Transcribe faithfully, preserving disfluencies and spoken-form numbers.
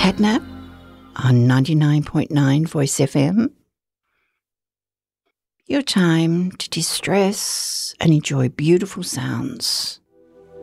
Catnap on ninety-nine point nine Voice F M. Your time to distress and enjoy beautiful sounds.